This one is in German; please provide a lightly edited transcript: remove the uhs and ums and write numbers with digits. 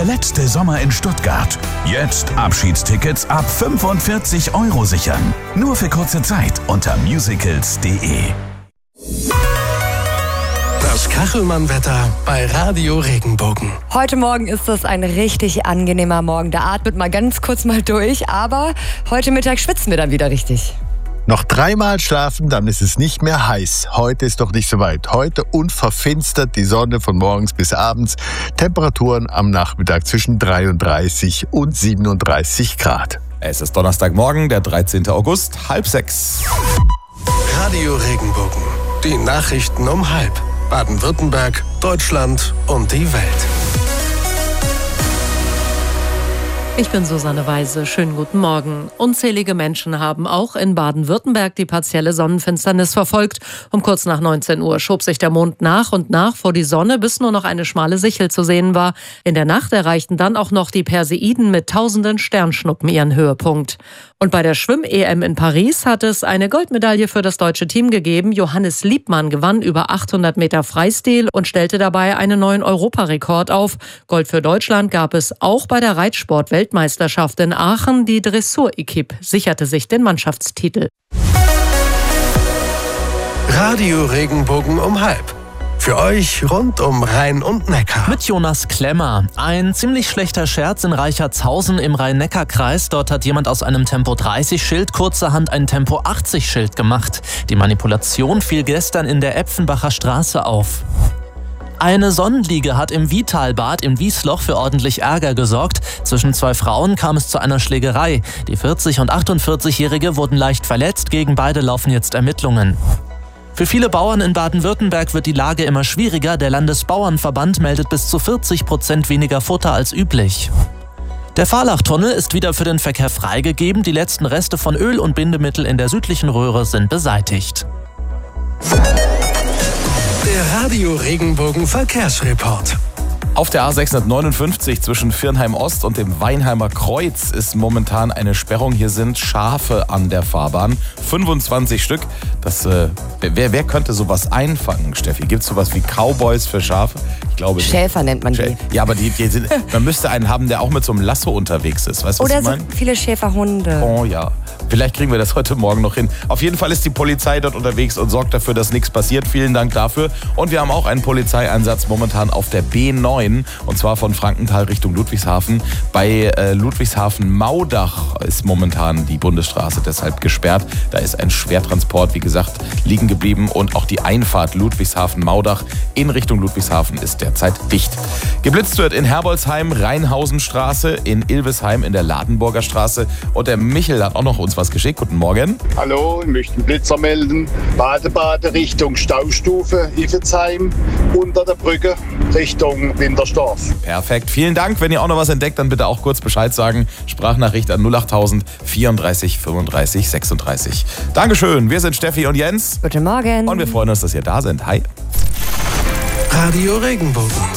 Der letzte Sommer in Stuttgart. Jetzt Abschiedstickets ab 45 € sichern. Nur für kurze Zeit unter musicals.de. Das Kachelmann-Wetter bei Radio Regenbogen. Heute Morgen ist das ein richtig angenehmer Morgen. Da atmet mal ganz kurz mal durch, aber heute Mittag schwitzen wir dann wieder richtig. Noch 3-mal schlafen, dann ist es nicht mehr heiß. Heute ist doch nicht so weit. Heute unverfinstert die Sonne von morgens bis abends. Temperaturen am Nachmittag zwischen 33 und 37 Grad. Es ist Donnerstagmorgen, der 13. August, 5:30. Radio Regenbogen. Die Nachrichten um 5. Baden-Württemberg, Deutschland und die Welt. Ich bin Susanne Weise. Schönen guten Morgen. Unzählige Menschen haben auch in Baden-Württemberg die partielle Sonnenfinsternis verfolgt. Um kurz nach 19 Uhr schob sich der Mond nach und nach vor die Sonne, bis nur noch eine schmale Sichel zu sehen war. In der Nacht erreichten dann auch noch die Perseiden mit tausenden Sternschnuppen ihren Höhepunkt. Und bei der Schwimm-EM in Paris hat es eine Goldmedaille für das deutsche Team gegeben. Johannes Liebmann gewann über 800 Meter Freistil und stellte dabei einen neuen Europarekord auf. Gold für Deutschland gab es auch bei der Reitsport-Weltmeisterschaft in Aachen. Die Dressur-Equipe sicherte sich den Mannschaftstitel. Radio Regenbogen um 5. Für euch rund um Rhein und Neckar. Mit Jonas Klemmer. Ein ziemlich schlechter Scherz in Reichertshausen im Rhein-Neckar-Kreis. Dort hat jemand aus einem Tempo-30-Schild kurzerhand ein Tempo-80-Schild gemacht. Die Manipulation fiel gestern in der Epfenbacher Straße auf. Eine Sonnenliege hat im Vitalbad im Wiesloch für ordentlich Ärger gesorgt. Zwischen 2 Frauen kam es zu einer Schlägerei. Die 40- und 48-Jährige wurden leicht verletzt. Gegen beide laufen jetzt Ermittlungen. Für viele Bauern in Baden-Württemberg wird die Lage immer schwieriger. Der Landesbauernverband meldet bis zu 40% weniger Futter als üblich. Der Fahrlachtunnel ist wieder für den Verkehr freigegeben. Die letzten Reste von Öl und Bindemittel in der südlichen Röhre sind beseitigt. Der Radio Regenbogen Verkehrsreport. Auf der A659 zwischen Viernheim Ost und dem Weinheimer Kreuz ist momentan eine Sperrung. Hier sind Schafe an der Fahrbahn. 25 Stück. Wer könnte sowas einfangen, Steffi? Gibt es sowas wie Cowboys für Schafe? Ich glaube nicht. Schäfer nennt man die. Ja, aber man müsste einen haben, der auch mit so einem Lasso unterwegs ist. Weißt du, was Oder ich meine? so viele Schäferhunde. Oh ja. Vielleicht kriegen wir das heute Morgen noch hin. Auf jeden Fall ist die Polizei dort unterwegs und sorgt dafür, dass nichts passiert. Vielen Dank dafür. Und wir haben auch einen Polizeieinsatz momentan auf der B9. Und zwar von Frankenthal Richtung Ludwigshafen. Bei Ludwigshafen-Maudach ist momentan die Bundesstraße deshalb gesperrt. Da ist ein Schwertransport, wie gesagt, liegen geblieben. Und auch die Einfahrt Ludwigshafen-Maudach in Richtung Ludwigshafen ist derzeit dicht. Geblitzt wird in Herbolzheim, Rheinhausenstraße, in Ilvesheim in der Ladenburger Straße. Und der Michel hat auch noch uns was geschickt. Guten Morgen. Hallo, ich möchte einen Blitzer melden. Badebade Richtung Staustufe, Iffezheim, unter der Brücke Richtung Wintersdorf. Perfekt, vielen Dank. Wenn ihr auch noch was entdeckt, dann bitte auch kurz Bescheid sagen. Sprachnachricht an 08000 34 35 36. Dankeschön, wir sind Steffi und Jens. Guten Morgen. Und wir freuen uns, dass ihr da seid. Hi. Radio Regenbogen.